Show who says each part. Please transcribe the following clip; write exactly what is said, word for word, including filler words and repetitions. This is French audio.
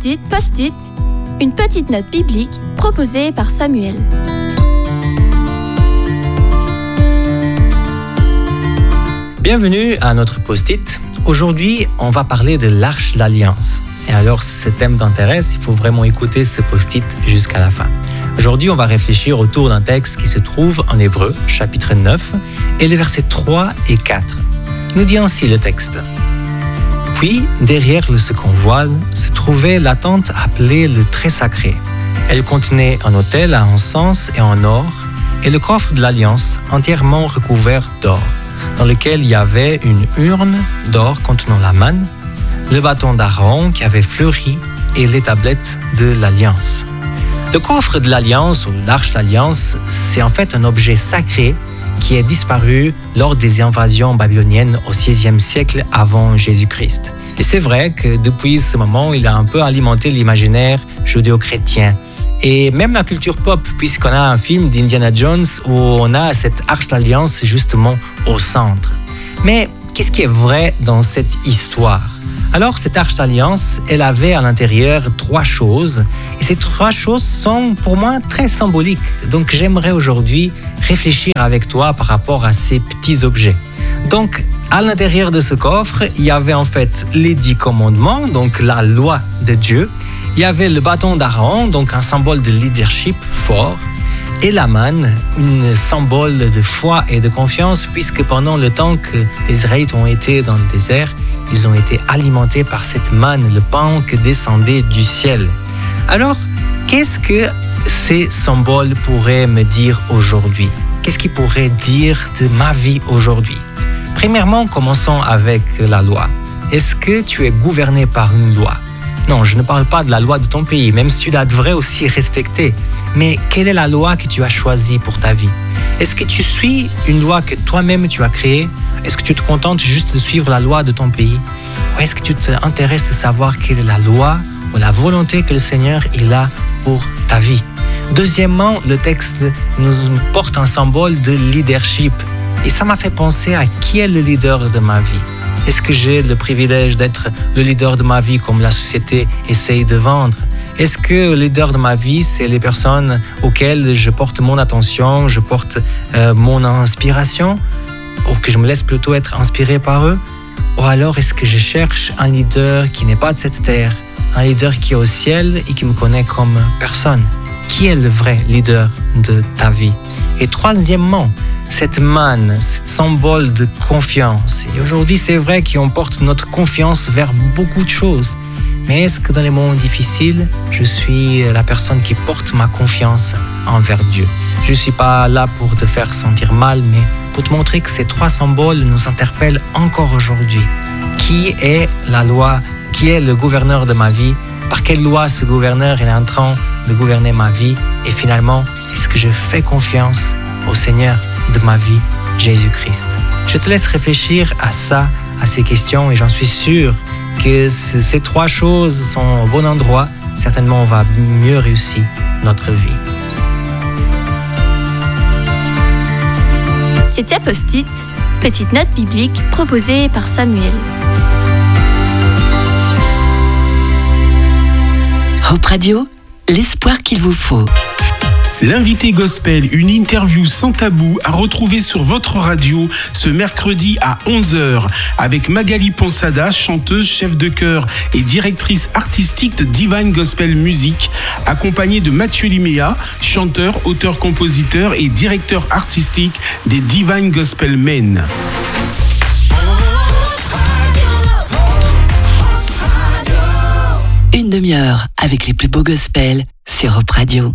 Speaker 1: Post-it, Post-it, une petite note biblique proposée par Samuel.
Speaker 2: Bienvenue à notre Post-it. Aujourd'hui, on va parler de l'Arche de l'Alliance. Et alors, si ce thème t'intéresse, il faut vraiment écouter ce Post-it jusqu'à la fin. Aujourd'hui, on va réfléchir autour d'un texte qui se trouve en Hébreux, chapitre neuf, et les versets trois et quatre. Il nous dit ainsi le texte. Puis, derrière le second voile, se trouvait la tente appelée le Très Sacré. Elle contenait un autel à encens et en or, et le coffre de l'Alliance entièrement recouvert d'or, dans lequel il y avait une urne d'or contenant la manne, le bâton d'Aaron qui avait fleuri et les tablettes de l'Alliance. Le coffre de l'Alliance ou l'Arche de l'Alliance, c'est en fait un objet sacré qui est disparu lors des invasions babyloniennes au sixième siècle avant Jésus-Christ. Et c'est vrai que depuis ce moment, il a un peu alimenté l'imaginaire judéo-chrétien. Et même la culture pop, puisqu'on a un film d'Indiana Jones où on a cette Arche de l'Alliance justement au centre. Mais qu'est-ce qui est vrai dans cette histoire ? Alors, cette Arche d'Alliance, elle avait à l'intérieur trois choses. Et ces trois choses sont pour moi très symboliques. Donc, j'aimerais aujourd'hui réfléchir avec toi par rapport à ces petits objets. Donc, à l'intérieur de ce coffre, il y avait en fait les dix commandements, donc la loi de Dieu. Il y avait le bâton d'Aaron, donc un symbole de leadership fort. Et la manne, un symbole de foi et de confiance, puisque pendant le temps que les Israélites ont été dans le désert, ils ont été alimentés par cette manne, le pain qui descendait du ciel. Alors, qu'est-ce que ces symboles pourraient me dire aujourd'hui ? Qu'est-ce qu'ils pourraient dire de ma vie aujourd'hui ? Premièrement, commençons avec la loi. Est-ce que tu es gouverné par une loi ? Non, je ne parle pas de la loi de ton pays, même si tu la devrais aussi respecter. Mais quelle est la loi que tu as choisie pour ta vie ? Est-ce que tu suis une loi que toi-même tu as créée ? Est-ce que tu te contentes juste de suivre la loi de ton pays ? Ou est-ce que tu t'intéresses de savoir quelle est la loi ou la volonté que le Seigneur il a pour ta vie ? Deuxièmement, le texte nous porte un symbole de leadership. Et ça m'a fait penser à qui est le leader de ma vie. Est-ce que j'ai le privilège d'être le leader de ma vie comme la société essaye de vendre ? Est-ce que le leader de ma vie, c'est les personnes auxquelles je porte mon attention, je porte euh, mon inspiration, ou que je me laisse plutôt être inspiré par eux ? Ou alors est-ce que je cherche un leader qui n'est pas de cette terre, un leader qui est au ciel et qui me connaît comme personne ? Qui est le vrai leader de ta vie ? Et troisièmement, cette manne, ce symbole de confiance. Et aujourd'hui, c'est vrai qu'on porte notre confiance vers beaucoup de choses. Mais est-ce que dans les moments difficiles, je suis la personne qui porte ma confiance envers Dieu ? Je ne suis pas là pour te faire sentir mal, mais pour te montrer que ces trois symboles nous interpellent encore aujourd'hui. Qui est la loi ? Qui est le gouverneur de ma vie ? Par quelle loi ce gouverneur est en train de gouverner ma vie ? Et finalement, est-ce que je fais confiance au Seigneur de ma vie, Jésus-Christ ? Je te laisse réfléchir à ça, à ces questions, et j'en suis sûr que ces trois choses sont au bon endroit. Certainement, on va mieux réussir notre vie.
Speaker 1: C'était Post-it, petite note biblique proposée par Samuel.
Speaker 3: Hope Radio, l'espoir qu'il vous faut.
Speaker 4: L'invité gospel, une interview sans tabou à retrouver sur votre radio ce mercredi à onze heures avec Magali Ponsada, chanteuse, chef de chœur et directrice artistique de Divine Gospel Music, accompagnée de Mathieu Liméa, chanteur, auteur-compositeur et directeur artistique des Divine Gospel Men.
Speaker 3: Une demi-heure avec les plus beaux gospels sur Hope Radio.